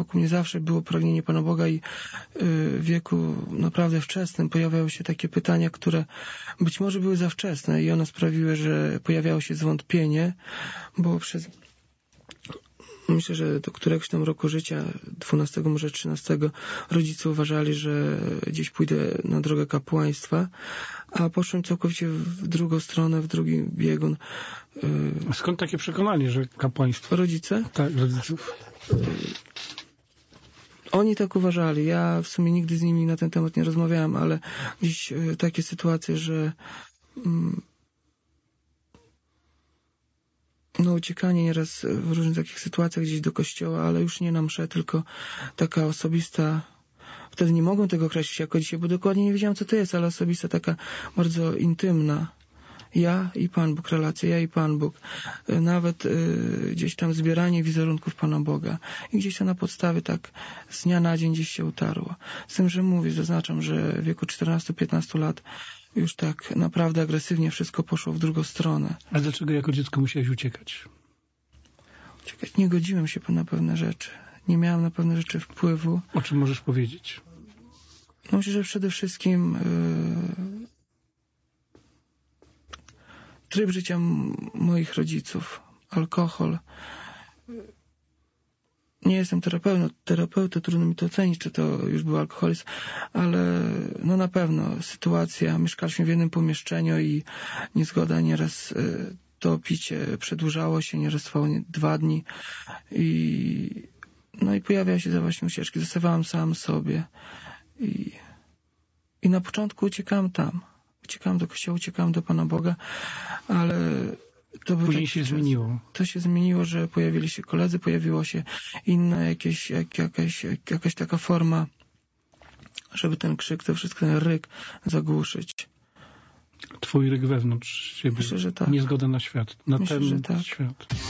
u mnie zawsze było pragnienie Pana Boga i w wieku naprawdę wczesnym pojawiały się takie pytania, które być może były za wczesne i one sprawiły, że pojawiało się zwątpienie, bo myślę, że do któregoś tam roku życia, 12, może 13, rodzice uważali, że gdzieś pójdę na drogę kapłaństwa, a poszłem całkowicie w drugą stronę, w drugi biegun. A skąd takie przekonanie, że kapłaństwo? Rodzice? Tak, rodziców. Oni tak uważali. Ja w sumie nigdy z nimi na ten temat nie rozmawiałem, ale gdzieś takie sytuacje, że uciekanie nieraz w różnych takich sytuacjach gdzieś do kościoła, ale już nie na mszę, tylko taka osobista, wtedy nie mogłem tego określić jako dzisiaj, bo dokładnie nie wiedziałem, co to jest, ale osobista, taka bardzo intymna. Ja i Pan Bóg, relacja, ja i Pan Bóg. Nawet gdzieś tam zbieranie wizerunków Pana Boga. I gdzieś to na podstawie tak z dnia na dzień gdzieś się utarło. Z tym, że zaznaczam, że w wieku 14-15 lat już tak naprawdę agresywnie wszystko poszło w drugą stronę. A dlaczego jako dziecko musiałeś uciekać? Uciekać, nie godziłem się na pewne rzeczy. Nie miałem na pewne rzeczy wpływu. O czym możesz powiedzieć? No, myślę, że przede wszystkim tryb życia moich rodziców, alkohol. Nie jestem terapeutą, trudno mi to ocenić, czy to już był alkoholizm, ale no na pewno sytuacja, mieszkaliśmy w jednym pomieszczeniu i niezgoda nieraz to picie przedłużało się, nieraz trwało 2 dni i pojawiały się właśnie ucieczki, zostawałem sam sobie i na początku uciekałem tam. Uciekałem do kościoła, uciekałem do Pana Boga, ale to był później się zmieniło. To się zmieniło, że pojawili się koledzy, pojawiło się inna jakaś taka forma, żeby ten krzyk, to wszystko, ten ryk zagłuszyć. Twój ryk wewnątrz siebie. Myślę, że tak. Niezgoda na świat. Na Myślę, ten że tak. świat.